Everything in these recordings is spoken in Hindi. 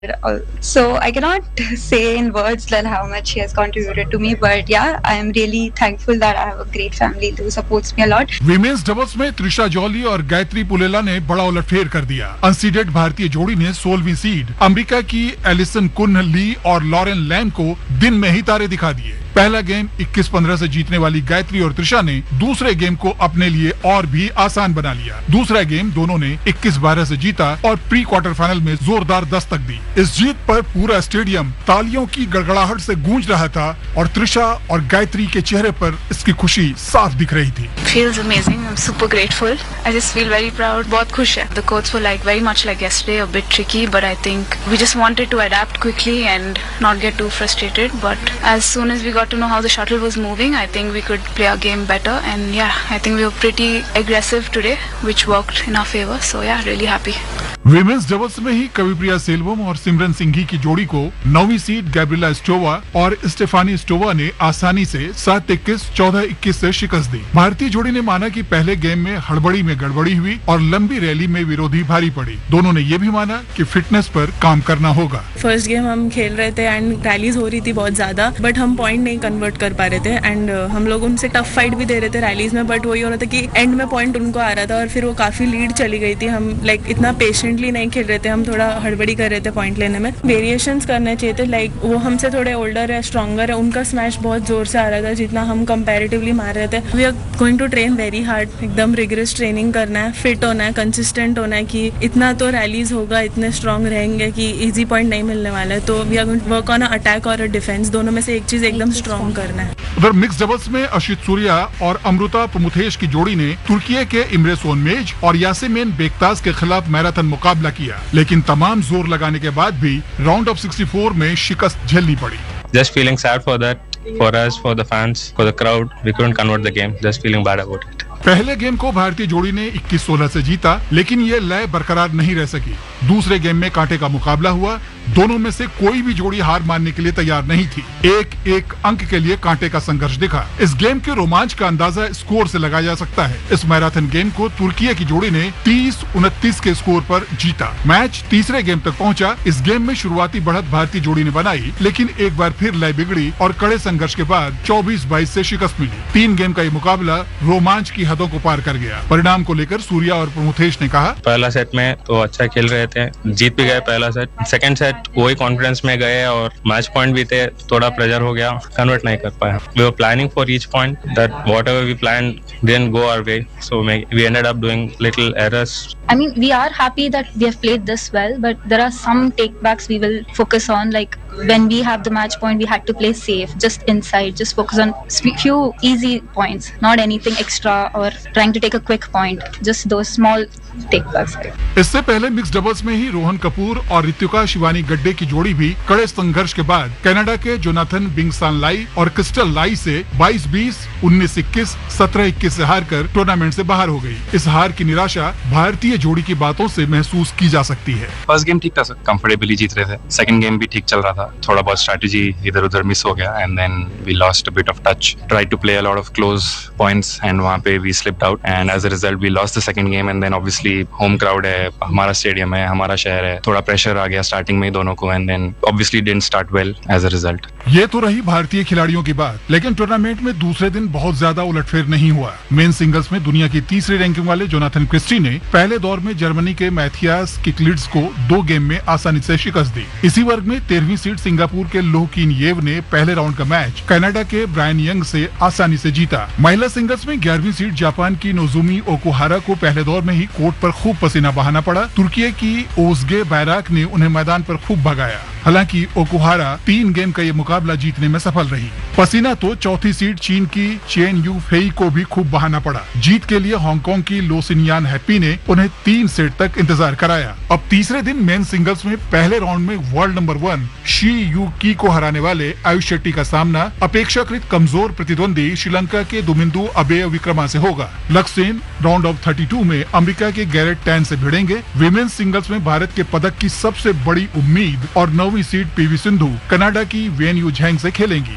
So I cannot say in words that how much he has contributed to me, but yeah, I am really thankful that I have a great family who supports me a lot. Women's doubles में त्रिशा जॉली और गायत्री पुलेला ने बड़ा उलटफेर कर दिया। अनसीडेड भारतीय जोड़ी ने 16वीं सीड अमेरिका की एलिसन कुन ली और लॉरेन लैम को दिन में ही तारे दिखा दिए। पहला गेम 21-15 से जीतने वाली गायत्री और त्रिशा ने दूसरे गेम को अपने लिए और भी आसान बना लिया। दूसरा गेम दोनों ने 21-12 से जीता और प्री क्वार्टर फाइनल में जोरदार दस्तक दी। इस जीत पर पूरा स्टेडियम तालियों की गड़गड़ाहट से गूंज रहा था और त्रिशा और गायत्री के चेहरे पर इसकी खुशी साफ दिख रही थी। Feels amazing. I'm super grateful. I just feel very proud. बहुत खुश है. The courts were like very much like yesterday, a bit tricky, but I think we just wanted to adapt quickly and not get too frustrated. But as soon as we got to know how the shuttle was moving, I think we could play our game better. And yeah, I think we were pretty aggressive today, which worked in our favor. So yeah, really happy. Women's doubles में ही कविप्रिया सेल्वम और सिमरन सिंघी की जोड़ी को 9वीं सीड गैब्रिएला स्टोवा और स्टेफानी स्टोवा ने आसानी से 7-21, 14-21 से शिकस्त दी। भारतीय जोड़ी ने माना कि पहले गेम में हड़बड़ी में गड़बड़ी हुई और लंबी रैली में विरोधी भारी पड़ी। दोनों ने ये भी माना कि फिटनेस पर काम करना होगा। फर्स्ट गेम हम खेल रहे थे एंड रैलीज हो रही थी बहुत ज्यादा, बट हम पॉइंट नहीं कन्वर्ट कर पा रहे थे एंड हम लोग उनसे टफ फाइट भी दे रहे थे रैलीज में, बट वही हो रहा था कि एंड में पॉइंट उनको आ रहा था और फिर वो काफी लीड चली गई थी। हम इतना पेशेंटली नहीं खेल रहे थे, हम थोड़ा हड़बड़ी कर रहे थे पॉइंट लेने में। वेरिएशंस करने चाहिए थे, वो हमसे थोड़े ओल्डर है, स्ट्रॉन्गर है, उनका स्मैश बहुत जोर से आ रहा था जितना हम कंपैरेटिवली मार रहे थे। We are going to train very hard, एकदम रिगरस ट्रेनिंग करना है, फिट होना है, कंसिस्टेंट होना है कि इतना तो रैलीज होगा, इतने स्ट्रॉन्ग रहेंगे कि इजी पॉइंट नहीं मिलने वाला है। तो we are going to work on attack और डिफेंस, दोनों में से एक चीज एकदम स्ट्रॉन्ग करना है। उधर मिक्स डबल्स में अशित सूर्या और अमृता प्रमुथेश की जोड़ी ने तुर्की के इमरे सोनमेज और यासेमिन बेकतास के खिलाफ मैराथन मुकाबला किया, लेकिन तमाम जोर लगाने के बाद भी राउंड ऑफ 64 में शिकस्त झेलनी पड़ी। Just feeling sad for that, for us, for the fans, for the crowd. We couldn't convert the game. Just feeling bad about it. पहले गेम को भारतीय जोड़ी ने 21-16 से जीता, लेकिन ये लय बरकरार नहीं रह सकी। दूसरे गेम में कांटे का मुकाबला हुआ। दोनों में से कोई भी जोड़ी हार मानने के लिए तैयार नहीं थी। एक अंक के लिए कांटे का संघर्ष दिखा। इस गेम के रोमांच का अंदाजा स्कोर से लगाया जा सकता है। इस मैराथन गेम को तुर्की की जोड़ी ने 30-29 के स्कोर पर जीता। मैच तीसरे गेम तक पहुंचा। इस गेम में शुरुआती बढ़त भारतीय जोड़ी ने बनाई, लेकिन एक बार फिर लय बिगड़ी और कड़े संघर्ष के बाद 24-22 से शिकस्त मिली। 3 गेम का ये मुकाबला रोमांच की हदों को पार कर गया। परिणाम को लेकर सूर्या और प्रमुथेश ने कहा, पहला सेट में तो अच्छा खेल रहे थे, जीत भी गए पहला सेट। सेकंड सेट वही कॉन्फिडेंस में गए और मैच पॉइंट भी थे, थोड़ा प्रेशर हो गया, कन्वर्ट नहीं कर पाया। We were planning for each point that whatever we planned didn't go our way, so we ended up doing little errors. I mean, we are happy that we have played this well, but there are some takebacks we will focus on. Like when we have the match point, we had to play safe, just inside, just focus on few easy points, not anything extra or trying to take a quick point. Just those small takebacks. इससे पहले मिक्स डबल्स में ही रोहन कपूर और ऋतिका शिवानी गड्डे की जोड़ी भी कड़े संघर्ष के बाद कनाडा के जोनाथन बिंगसान लाई और क्रिस्टल लाई से 22-20, 19-21, 17-21 से हारकर टूर्नामेंट से बाहर हो गई। इस हार की निराशा भारतीय जोड़ी की बातों से महसूस की जा सकती है। फर्स्ट गेम ठीक था, कंफर्टेबली जीत रहे थे। सेकंड गेम भी ठीक चल रहा था, थोड़ा बहुत स्ट्रेटजी इधर उधर मिस हो गया and then we lost a bit of touch, tried to play a lot of close points and वहां पे we slipped out and as a result we lost the second game and then obviously home crowd है, हमारा स्टेडियम है, हमारा शहर है, थोड़ा प्रेशर आ गया स्टार्टिंग में दोनों को and then obviously didn't start well as a result. ये तो रही भारतीय खिलाड़ियों की बात, लेकिन टूर्नामेंट में दूसरे दिन बहुत ज्यादा उलटफेर नहीं हुआ। मेन सिंगल्स में दुनिया की तीसरी रैंकिंग वाले जोनाथन क्रिस्टी ने पहले दौर में जर्मनी के मैथियास किकलिड्स को 2 गेम में आसानी से शिकस्त दी। इसी वर्ग में 13वीं सीड सिंगापुर के लोह कीन येव ने पहले राउंड का मैच कनाडा के ब्रायन यंग से आसानी से जीता। महिला सिंगल्स में 11वीं सीड जापान की नोजुमी ओकुहारा को पहले दौर में ही कोर्ट पर खूब पसीना बहाना पड़ा। तुर्की की ओजगे बैराक ने उन्हें मैदान पर खूब भगाया। हालांकि ओकुहारा 3 गेम का ये मुकाबला जीतने में सफल रही। पसीना तो चौथी सीड चीन की चेन यू फेई को भी खूब बहाना पड़ा। जीत के लिए हांगकांग की लो सिनयान हैप्पी ने उन्हें 3 सेट तक इंतजार कराया। अब तीसरे दिन मेन सिंगल्स में पहले राउंड में वर्ल्ड नंबर 1 शी यू की को हराने वाले आयुष शेट्टी का सामना अपेक्षाकृत कमजोर प्रतिद्वंदी श्रीलंका के दुमिंदु अबेय विक्रमा से होगा। लक्ष्य सेन राउंड ऑफ 32 में अमेरिका के गैरेट टैन से भिड़ेंगे। विमेन्स सिंगल्स में भारत के पदक की सबसे बड़ी उम्मीद और 9वीं सीड पीवी सिंधु कनाडा की वेन यू झैंग से खेलेंगी। 49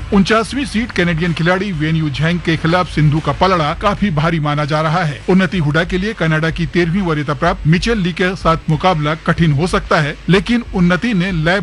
10वीं सीड कैनेडियन खिलाड़ी वेन यू झैंग के खिलाफ सिंधु का पलड़ा काफी भारी माना जा रहा है। उन्नति हुडा के लिए कनाडा की 13वीं वरीयता प्राप्त मिचेल ली के साथ मुकाबला कठिन हो सकता है, लेकिन उन्नति ने लैब